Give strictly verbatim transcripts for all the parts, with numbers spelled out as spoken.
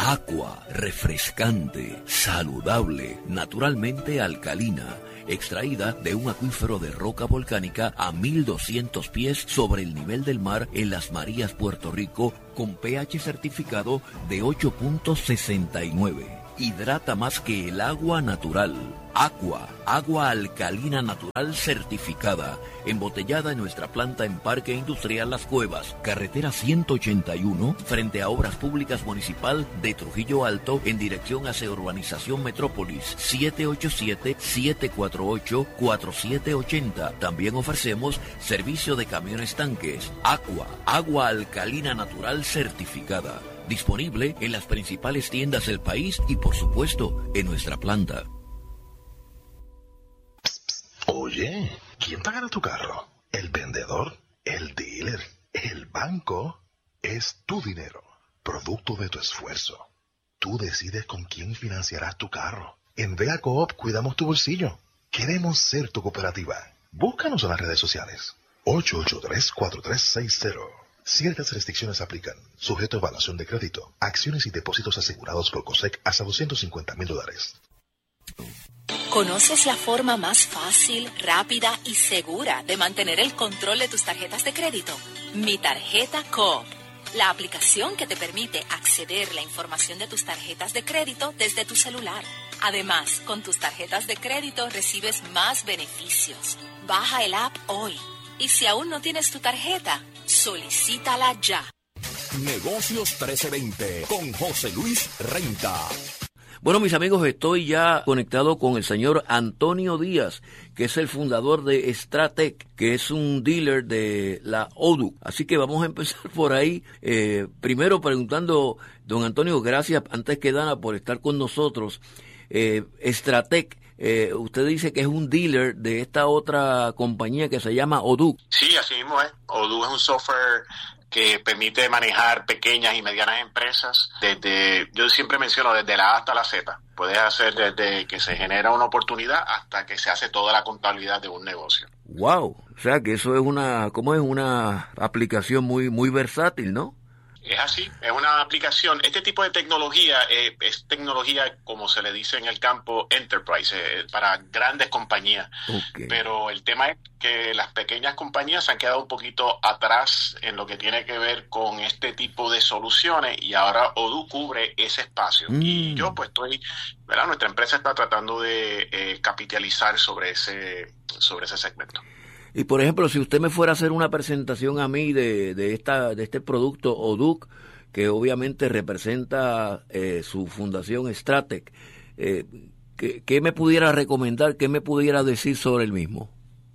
Aqua, refrescante, saludable, naturalmente alcalina, extraída de un acuífero de roca volcánica a mil doscientos pies sobre el nivel del mar en Las Marías, Puerto Rico, con pH certificado de ocho punto sesenta y nueve. Hidrata más que el agua natural. Aqua, agua alcalina natural certificada, embotellada en nuestra planta en Parque Industrial Las Cuevas, carretera ciento ochenta y uno, frente a Obras Públicas Municipal de Trujillo Alto, en dirección hacia Urbanización Metrópolis, siete ocho siete, siete cuatro ocho, cuatro siete ocho cero. También ofrecemos servicio de camiones tanques. Aqua, agua alcalina natural certificada. Disponible en las principales tiendas del país y, por supuesto, en nuestra planta. Oye, ¿quién pagará tu carro? ¿El vendedor? ¿El dealer? ¿El banco? Es tu dinero, producto de tu esfuerzo. Tú decides con quién financiarás tu carro. En Vega Coop cuidamos tu bolsillo. Queremos ser tu cooperativa. Búscanos en las redes sociales. ocho ocho tres, cuatro tres seis cero. Ciertas restricciones aplican. Sujeto a evaluación de crédito. Acciones y depósitos asegurados por COSEC hasta doscientos cincuenta mil dólares. ¿Conoces la forma más fácil, rápida y segura de mantener el control de tus tarjetas de crédito? Mi Tarjeta Coop, la aplicación que te permite acceder a la información de tus tarjetas de crédito desde tu celular. Además, con tus tarjetas de crédito recibes más beneficios. Baja el app hoy. Y si aún no tienes tu tarjeta, solicítala ya. Negocios trece veinte con José Luis Renta. Bueno, mis amigos, estoy ya conectado con el señor Antonio Díaz, que es el fundador de Stratec, que es un dealer de la Odoo. Así que vamos a empezar por ahí. Eh, primero preguntando, don Antonio, gracias antes que nada por estar con nosotros. Eh, Stratec, eh, usted dice que es un dealer de esta otra compañía que se llama Odoo. Sí, así mismo es. Odoo es un software que permite manejar pequeñas y medianas empresas desde, yo siempre menciono, desde la A hasta la Z. Puedes hacer desde que se genera una oportunidad hasta que se hace toda la contabilidad de un negocio. Wow, o sea que eso es una, ¿cómo es? Una aplicación muy, muy versátil, ¿no? Es así, es una aplicación. Este tipo de tecnología eh, es tecnología, como se le dice en el campo, enterprise, eh, para grandes compañías. Okay. Pero el tema es que las pequeñas compañías se han quedado un poquito atrás en lo que tiene que ver con este tipo de soluciones y ahora Odoo cubre ese espacio. Mm. Y yo pues estoy, ¿verdad? Nuestra empresa está tratando de eh, capitalizar sobre ese, sobre ese segmento. Y por ejemplo, si usted me fuera a hacer una presentación a mí de, de esta de este producto Odoo, que obviamente representa eh, su fundación Stratec, eh, ¿qué, ¿qué me pudiera recomendar, qué me pudiera decir sobre el mismo?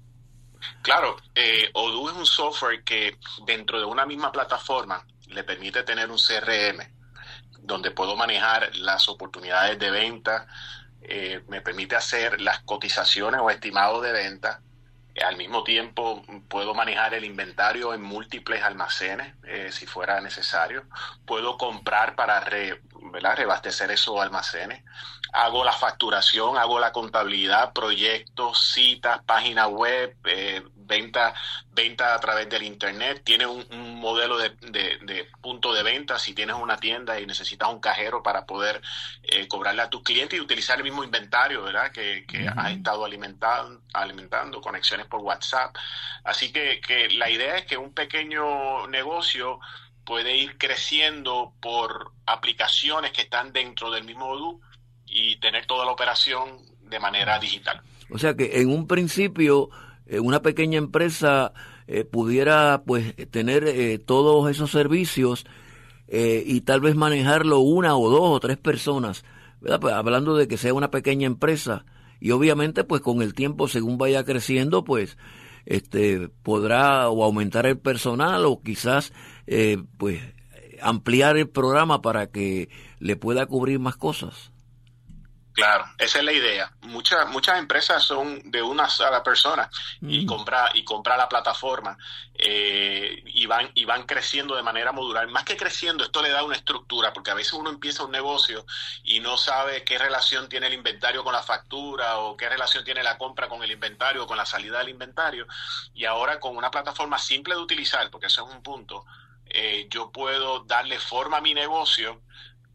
Claro, eh, Odoo es un software que dentro de una misma plataforma le permite tener un C R M, donde puedo manejar las oportunidades de venta, eh, me permite hacer las cotizaciones o estimados de venta. Al mismo tiempo puedo manejar el inventario en múltiples almacenes, eh, si fuera necesario. Puedo comprar para re, ¿verdad? reabastecer esos almacenes. Hago la facturación, hago la contabilidad, proyectos, citas, página web, eh, venta, venta a través del internet. Tiene un, un modelo de, de, de punto de venta si tienes una tienda y necesitas un cajero para poder eh, cobrarle a tus clientes y utilizar el mismo inventario, ¿verdad? Que, que uh-huh. has estado alimentando, alimentando, conexiones por WhatsApp. Así que, que la idea es que un pequeño negocio puede ir creciendo por aplicaciones que están dentro del mismo Odoo y tener toda la operación de manera digital. O sea que en un principio eh, una pequeña empresa eh, pudiera pues tener eh, todos esos servicios eh, y tal vez manejarlo una o dos o tres personas, ¿verdad? Pues, hablando de que sea una pequeña empresa, y obviamente pues con el tiempo, según vaya creciendo, pues este podrá o aumentar el personal o quizás eh, pues ampliar el programa para que le pueda cubrir más cosas. Claro, esa es la idea. Muchas muchas empresas son de una sola persona mm. y compra y compra la plataforma eh, y van y van creciendo de manera modular. Más que creciendo, esto le da una estructura, porque a veces uno empieza un negocio y no sabe qué relación tiene el inventario con la factura o qué relación tiene la compra con el inventario o con la salida del inventario. Y ahora con una plataforma simple de utilizar, porque eso es un punto, eh, yo puedo darle forma a mi negocio,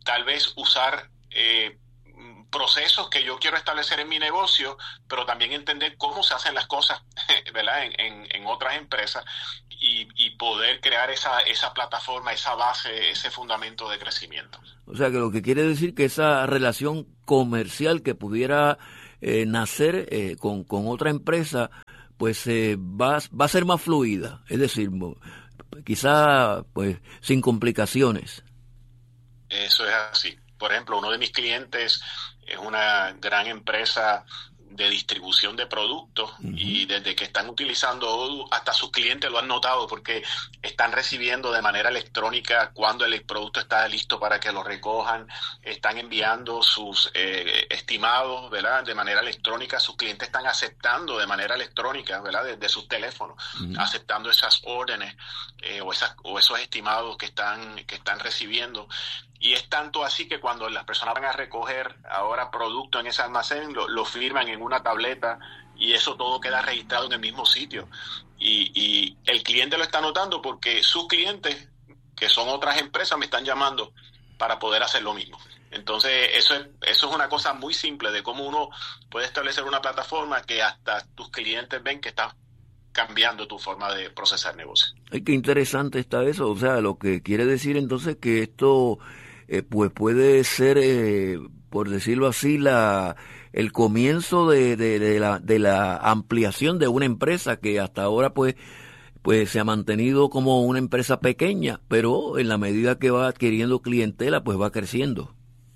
tal vez usar eh, procesos que yo quiero establecer en mi negocio, pero también entender cómo se hacen las cosas, ¿verdad? En, en, en otras empresas y, y poder crear esa, esa plataforma, esa base, ese fundamento de crecimiento. O sea, que lo que quiere decir que esa relación comercial que pudiera eh, nacer eh, con, con otra empresa, pues eh, va, va a ser más fluida, es decir, quizá pues sin complicaciones. Eso es así. Por ejemplo, uno de mis clientes es una gran empresa de distribución de productos uh-huh. y desde que están utilizando Odoo, hasta sus clientes lo han notado porque están recibiendo de manera electrónica cuando el producto está listo para que lo recojan, están enviando sus eh, estimados, ¿verdad? De manera electrónica, sus clientes están aceptando de manera electrónica, ¿verdad? Desde sus teléfonos, uh-huh. aceptando esas órdenes eh, o, esas, o esos estimados que están, que están recibiendo. Y es tanto así que cuando las personas van a recoger ahora producto en ese almacén, lo, lo firman en una tableta y eso todo queda registrado en el mismo sitio. Y, y el cliente lo está notando porque sus clientes, que son otras empresas, me están llamando para poder hacer lo mismo. Entonces, eso es, eso es una cosa muy simple de cómo uno puede establecer una plataforma que hasta tus clientes ven que está cambiando tu forma de procesar negocio. Ay, qué interesante está eso. O sea, lo que quiere decir entonces que esto eh, pues puede ser, eh, por decirlo así, la el comienzo de, de, de, la, de la ampliación de una empresa que hasta ahora pues pues se ha mantenido como una empresa pequeña, pero en la medida que va adquiriendo clientela, pues va creciendo.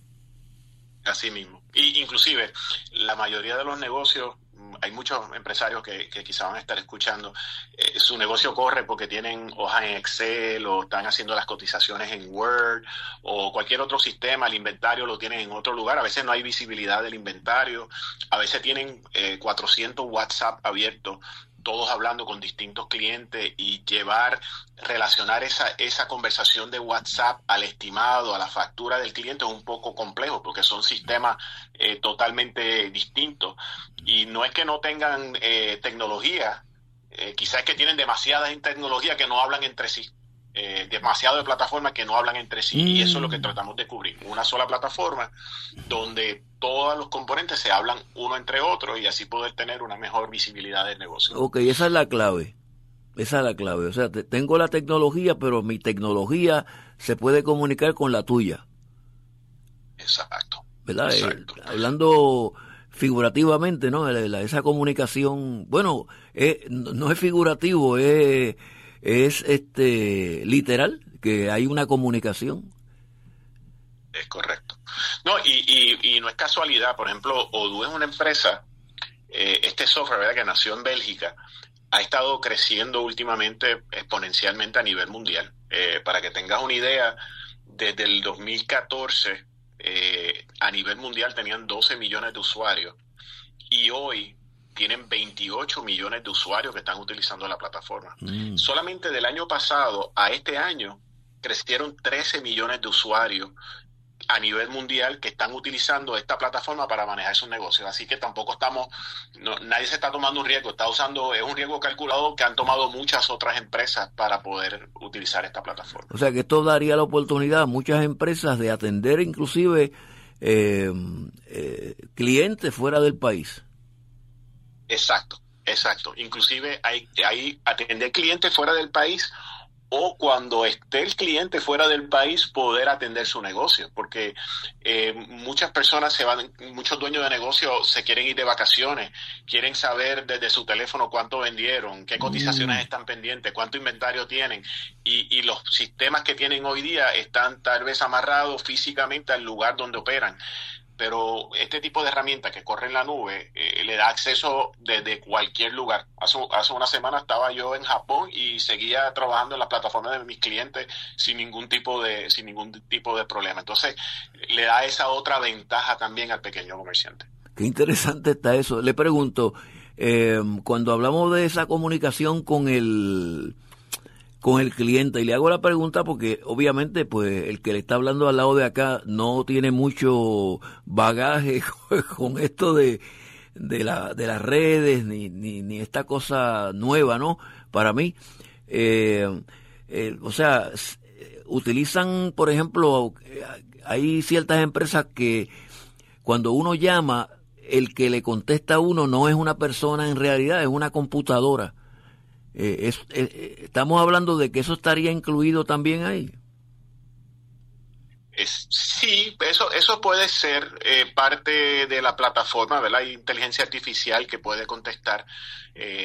Así mismo. Y inclusive, la mayoría de los negocios, hay muchos empresarios que, que quizá van a estar escuchando, eh, su negocio corre porque tienen hojas en Excel o están haciendo las cotizaciones en Word o cualquier otro sistema, el inventario lo tienen en otro lugar, a veces no hay visibilidad del inventario, a veces tienen eh, cuatrocientos WhatsApp abiertos, todos hablando con distintos clientes y llevar, relacionar esa, esa conversación de WhatsApp al estimado, a la factura del cliente es un poco complejo porque son sistemas eh, totalmente distintos y no es que no tengan eh, tecnología, eh, quizás es que tienen demasiadas en tecnología que no hablan entre sí. Eh, demasiado de plataformas que no hablan entre sí mm. y eso es lo que tratamos de cubrir, una sola plataforma donde todos los componentes se hablan uno entre otros y así poder tener una mejor visibilidad del negocio. Ok, esa es la clave, esa es la clave, o sea, te, tengo la tecnología, pero mi tecnología se puede comunicar con la tuya. Exacto. ¿Verdad? Exacto. Eh, hablando figurativamente, ¿no? La, la, esa comunicación, bueno, eh, no, no es figurativo, es... es este literal, que hay una comunicación. Es correcto. No, y, y, y no es casualidad, por ejemplo, Odoo es una empresa, eh, este software, ¿verdad?, que nació en Bélgica, ha estado creciendo últimamente exponencialmente a nivel mundial. Eh, para que tengas una idea, desde el dos mil catorce eh, a nivel mundial tenían doce millones de usuarios y hoy tienen veintiocho millones de usuarios que están utilizando la plataforma. Mm. Solamente del año pasado a este año crecieron trece millones de usuarios a nivel mundial que están utilizando esta plataforma para manejar sus negocios. Así que tampoco estamos, no, nadie se está tomando un riesgo, está usando, es un riesgo calculado que han tomado muchas otras empresas para poder utilizar esta plataforma. O sea que esto daría la oportunidad a muchas empresas de atender inclusive eh, eh, clientes fuera del país. Exacto, exacto. Inclusive hay, hay atender clientes fuera del país o cuando esté el cliente fuera del país poder atender su negocio, porque eh, muchas personas se van, muchos dueños de negocio se quieren ir de vacaciones, quieren saber desde su teléfono cuánto vendieron, qué cotizaciones mm. están pendientes, cuánto inventario tienen y, y los sistemas que tienen hoy día están tal vez amarrados físicamente al lugar donde operan. Pero este tipo de herramienta que corre en la nube eh, le da acceso desde cualquier lugar. Hace, hace una semana estaba yo en Japón y seguía trabajando en la plataforma de mis clientes sin ningún tipo de sin ningún tipo de problema. Entonces le da esa otra ventaja también al pequeño comerciante. Qué interesante está eso. Le pregunto, eh, cuando hablamos de esa comunicación con el con el cliente, y le hago la pregunta porque obviamente pues el que le está hablando al lado de acá no tiene mucho bagaje con esto de de la de las redes ni ni, ni esta cosa nueva, ¿no? Para mí, eh, eh, o sea, utilizan por ejemplo hay ciertas empresas que cuando uno llama, el que le contesta a uno no es una persona en realidad, es una computadora. Eh, es, eh, estamos hablando de que eso estaría incluido también ahí. Es, sí, eso eso puede ser eh, parte de la plataforma, ¿verdad? Hay inteligencia artificial que puede contestar eh,